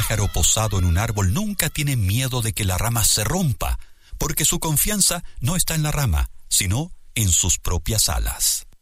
pájaro posado en un árbol nunca tiene miedo de que la rama se rompa, porque su confianza no está en la rama, sino en sus propias alas.